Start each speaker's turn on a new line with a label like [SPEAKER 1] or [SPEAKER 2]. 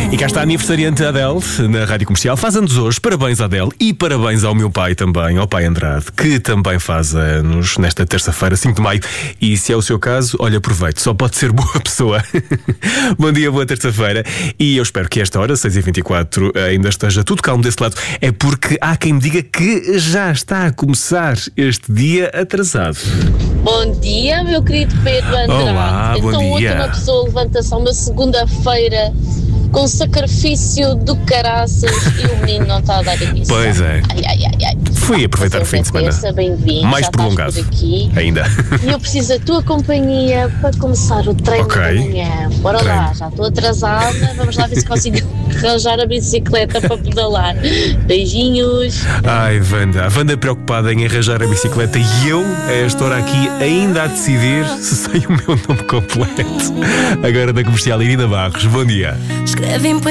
[SPEAKER 1] E cá está a aniversariante Adele na Rádio Comercial. Faz anos hoje, parabéns Adele. E parabéns ao meu pai também, ao pai Andrade, que também faz anos nesta terça-feira, 5 de maio. E se é o seu caso, olha, aproveite, só pode ser boa pessoa. Bom dia, boa terça-feira. E eu espero que esta hora, 6h24, ainda esteja tudo calmo desse lado. É porque há quem me diga que já está a começar este dia atrasado.
[SPEAKER 2] Bom dia, meu querido Pedro Andrade.
[SPEAKER 1] Olá, bom
[SPEAKER 2] então,
[SPEAKER 1] dia.
[SPEAKER 2] Ontem uma pessoa levanta-se a uma segunda-feira com sacrifício do caraças e o menino não está a dar início.
[SPEAKER 1] Pois é.
[SPEAKER 2] Ai.
[SPEAKER 1] Fui aproveitar o fim de semana.
[SPEAKER 2] Bem-vindo.
[SPEAKER 1] Mais
[SPEAKER 2] já
[SPEAKER 1] prolongado.
[SPEAKER 2] Por aqui.
[SPEAKER 1] Ainda.
[SPEAKER 2] E eu preciso da tua companhia para começar o treino
[SPEAKER 1] Ok.
[SPEAKER 2] da manhã. Bora
[SPEAKER 1] Treino.
[SPEAKER 2] lá, já estou atrasada. Vamos lá ver se consigo arranjar a bicicleta para pedalar. Beijinhos.
[SPEAKER 1] Ai, Wanda. A Wanda é preocupada em arranjar a bicicleta e eu, a esta hora aqui, ainda a decidir se sei o meu nome completo. Agora da Comercial, Irina Barros. Bom dia.
[SPEAKER 3] Escreve em